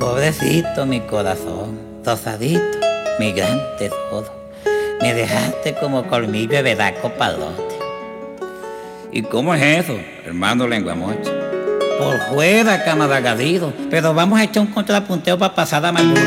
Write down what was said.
Pobrecito mi corazón, rosadito, mi gran tesoro, me dejaste como colmillo de vedaco palote. ¿Y cómo es eso, hermano Lenguamocha? Por fuera, camaragadido, pero vamos a echar un contrapunteo para pasar a amargura.